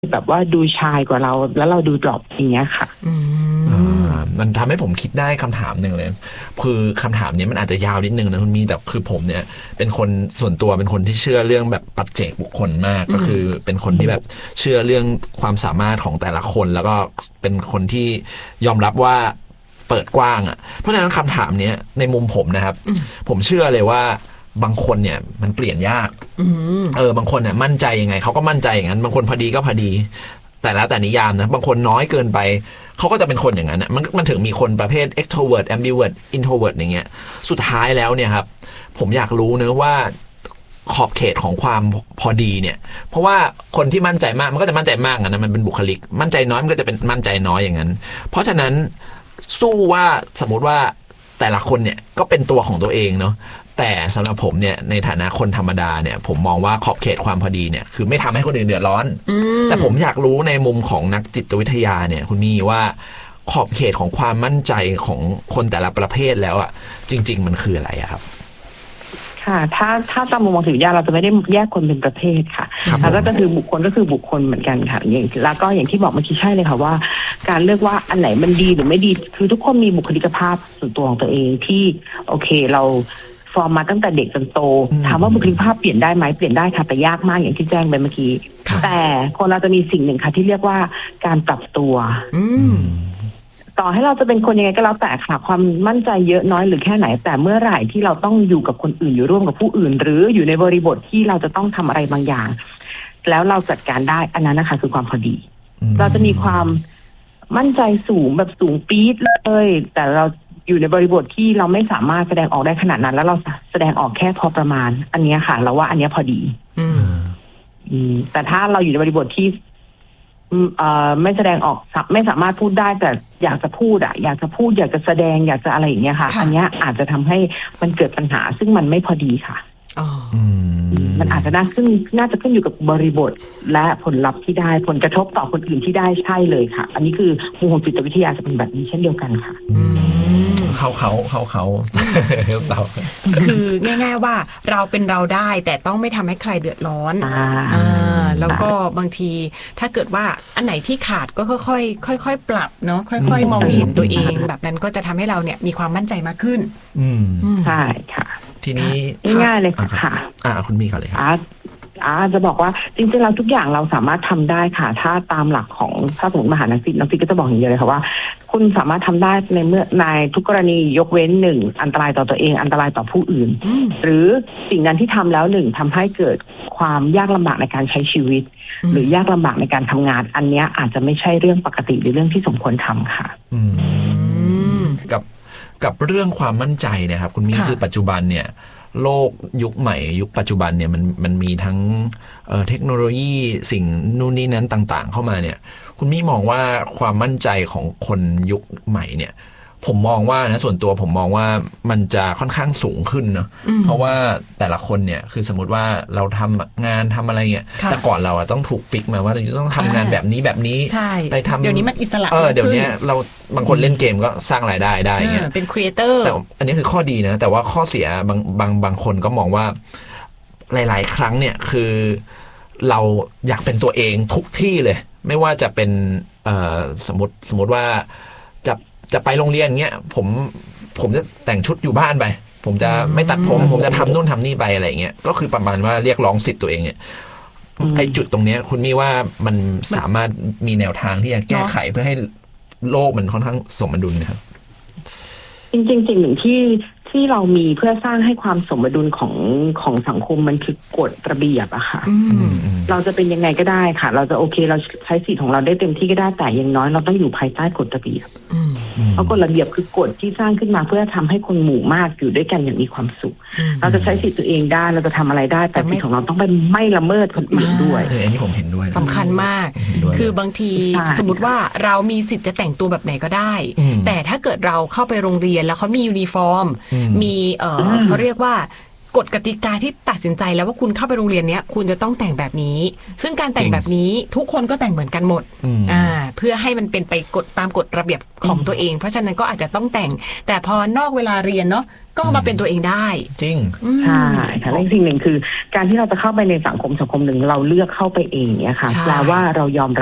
แบบว่าดูชายกว่าเราแล้วเราดูดรอปอย่างเงี้ยค่ะมันทำให้ผมคิดได้คำถามหนึ่งเลยคือคำถามนี้มันอาจจะยาวนิดนึงนะคุณมีแต่คือผมเนี่ยเป็นคนส่วนตัวเป็นคนที่เชื่อเรื่องแบบปัจเจกบุคคลมากก็คือเป็นคนที่แบบเชื่อเรื่องความสามารถของแต่ละคนแล้วก็เป็นคนที่ยอมรับว่าเปิดกว้างอ่ะเพราะฉะนั้นคำถามนี้ในมุมผมนะครับผมเชื่อเลยว่าบางคนเนี่ยมันเปลี่ยนยากบางคนเนี่ยมั่นใจยังไงเขาก็มั่นใจอย่างนั้นบางคนพอดีก็พอดีแต่นิยามนะบางคนน้อยเกินไปเขาก็จะเป็นคนอย่างนั้นนะมันถึงมีคนประเภท extrovert ambivert introvert อย่างเงี้ยสุดท้ายแล้วเนี่ยครับผมอยากรู้นะว่าขอบเขตของความพอดีเนี่ยเพราะว่าคนที่มั่นใจมากมันก็จะมั่นใจมากนะมันเป็นบุคลิกมั่นใจน้อยมันก็จะเป็นมั่นใจน้อยอย่างนั้นเพราะฉะนั้นสู้ว่าสมมติว่าแต่ละคนเนี่ยก็เป็นตัวของตัวเองเนาะแต่สำหรับผมเนี่ยในฐานะคนธรรมดาเนี่ยผมมองว่าขอบเขตความพอดีเนี่ยคือไม่ทำให้คนอื่นเดือดร้อนแต่ผมอยากรู้ในมุมของนักจิตวิทยาเนี่ยคุณมีว่าขอบเขตของความมั่นใจของคนแต่ละประเภทแล้วอ่ะจริงๆมันคืออะไรอะครับค่ะถ้าตามมุมมองจิตวิทยาเราจะไม่ได้แยกคนเป็นประเภทค่ะแล้วก็คือบุคคลก็คือบุคคลเหมือนกันค่ะแล้วก็อย่างที่บอกเมื่อกี้ใช่เลยค่ะว่าการเลือกว่าอันไหนมันดีหรือไม่ดีคือทุกคนมีบุคลิกภาพส่วนตัวของตัวเองที่โอเคเราฟอร์มมาตั้งแต่เด็กจนโตถามว่าบุคลิกภาพเปลี่ยนได้ไหมเปลี่ยนได้ค่ะแต่ยากมากอย่างที่แจ้งไปเมื่อกี้แต่คนเราจะมีสิ่งหนึ่งค่ะที่เรียกว่าการปรับตัวต่อให้เราจะเป็นคนยังไงก็แล้วแต่ค่ะความมั่นใจเยอะน้อยหรือแค่ไหนแต่เมื่อไหร่ที่เราต้องอยู่กับคนอื่นอยู่ร่วมกับผู้อื่นหรืออยู่ในบริบทที่เราจะต้องทำอะไรบางอย่างแล้วเราจัดการได้อันนั้นนะคะคือความพอดีเราจะมีความมั่นใจสูงแบบสูงปี๊ดเลยแต่เราอยู่ในบริบทที่เราไม่สามารถแสดงออกได้ขนาดนั้นแล้วเราแสดงออกแค่พอประมาณอันนี้ค่ะเราว่าอันนี้พอดีแต่ถ้าเราอยู่ในบริบทที่ไม่แสดงออกไม่สามารถพูดได้แต่อยากจะพูดอยากจะพูดอยากจะแสดงอยากจะอะไรอย่างเงี้ยค่ะอันนี้อาจจะทำให้มันเกิดปัญหาซึ่งมันไม่พอดีค่ะมันอาจจะน่าจะขึ้นอยู่กับบริบทและผลลัพธ์ที่ได้ผลกระทบต่อคนอื่นที่ได้ใช่เลยค่ะอันนี้คือมุมของจิตวิทยาจะเป็นแบบนี้เช่นเดียวกันค่ะเขาคือง่ายๆว่าเราเป็นเราได้แต่ต้องไม่ทำให้ใครเดือดร้อนแล้วก็บางทีถ้าเกิดว่าอันไหนที่ขาดก็ค่อยๆปรับเนาะค่อยๆมองเห็นตัวเองแบบนั้นก็จะทำให้เราเนี่ยมีความมั่นใจมากขึ้นใช่ค่ะทีนี้ง่ายๆเลยค่ะคุณมีก่อนเลยครับจะบอกว่าจริงๆเราทุกอย่างเราสามารถทำได้ค่ะถ้าตามหลักของถ้าสมมติมหานักจิตก็จะบอกอย่างเดียวเลยค่ะว่าคุณสามารถทำได้ในเมื่อในทุกกรณียกเว้น1อันตรายต่อตัวเองอันตรายต่อผู้อื่นหรือสิ่งนั้นที่ทำแล้ว1ทำให้เกิดความยากลำบากในการใช้ชีวิตหรือยากลำบากในการทำงานอันนี้อาจจะไม่ใช่เรื่องปกติหรือเรื่องที่สมควรทำค่ะกับเรื่องความมั่นใจนะครับคุณมีคือปัจจุบันเนี่ยโลกยุคใหม่ยุคปัจจุบันเนี่ยมันมีทั้งเทคโนโลยีสิ่งนู่นนี่นั้นต่างๆเข้ามาเนี่ยคุณมี่มองว่าความมั่นใจของคนยุคใหม่เนี่ยผมมองว่านะส่วนตัวผมมองว่ามันจะค่อนข้างสูงขึ้นเนาะเพราะว่าแต่ละคนเนี่ยคือสมมติว่าเราทำงานทำอะไรเงี้ยแต่ก่อนเราต้องถูกฟิกมาว่าเราต้องทำงานแบบนี้ไปทำเดี๋ยวนี้มันอิสระเดี๋ยวนี้เราบางคนเล่นเกมก็สร้างรายได้ได้เงี้ยเป็นครีเอเตอร์แต่อันนี้คือข้อดีนะแต่ว่าข้อเสียบางคนก็มองว่าหลายๆครั้งเนี่ยคือเราอยากเป็นตัวเองทุกที่เลยไม่ว่าจะเป็นสมมติว่าจะไปโรงเรียนเงี้ยผมจะแต่งชุดอยู่บ้านไปผมจะไม่ตัดผมจะทำนู่นทำนี่ไปอะไรเงี้ยก็คือประมาณว่าเรียกร้องสิทธิ์ตัวเองเนี่ยไอ้จุดตรงเนี้ยคุณมี่ว่ามันสามารถมีแนวทางที่จะแก้ไขเพื่อให้โลกมันค่อนข้างสมดุลนะครับจริงๆสิ่งหนึ่งที่เรามีเพื่อสร้างให้ความสมดุลของสังคมมันคือกฎระเบียบอะค่ะเราจะเป็นยังไงก็ได้ค่ะเราจะโอเคเราใช้สิทธิ์ของเราได้เต็มที่ก็ได้แต่อย่างน้อยเราต้องอยู่ภายใต้กฎระเบียบเพราะกฎระเบียบคือกฎที่สร้างขึ้นมาเพื่อทำให้คนหมู่มากอยู่ด้วยกันอย่างมีความสุขเราจะใช้สิทธิ์ตัวเองได้เราจะทำอะไรได้แต่สิทธิ์ของเราต้องไม่ละเมิดคนอื่นด้วยอันนี้ผมเห็นด้วยสำคัญมากคือบางทีสมมติว่าเรามีสิทธิ์จะแต่งตัวแบบไหนก็ได้แต่ถ้าเกิดเราเข้าไปโรงเรียนแล้วเขามียูนิฟอร์มมีเขาเรียกว่ากฎกติกาที่ตัดสินใจแล้วว่าคุณเข้าไปโรงเรียนเนี้ยคุณจะต้องแต่งแบบนี้ซึ่งการแต่งแบบนี้ทุกคนก็แต่งเหมือนกันหมดเพื่อให้มันเป็นไปตามกฎระเบียบของตัวเองเพราะฉะนั้นก็อาจจะต้องแต่งแต่พอนอกเวลาเรียนเนาะก็มาเป็นตัวเองได้จริงใช่ค่ะและอีกสิ่งหนึ่งคือการที่เราจะเข้าไปในสังคมหนึ่งเราเลือกเข้าไปเองเนี่ยค่ะแปลว่าเรายอม